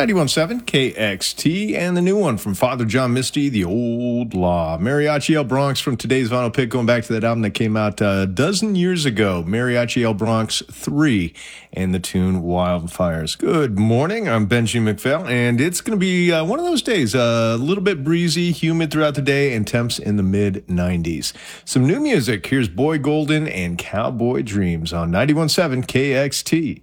91.7 KXT, and the new one from Father John Misty, The Old Law. Mariachi El Bronx from today's vinyl pick, going back to that album that came out a dozen years ago, Mariachi El Bronx 3, and the tune Wildfires. Good morning, I'm Benji McPhail, and it's going to be one of those days, a little bit breezy, humid throughout the day, and temps in the mid-90s. Some new music, here's Boy Golden and Cowboy Dreams on 91.7 KXT.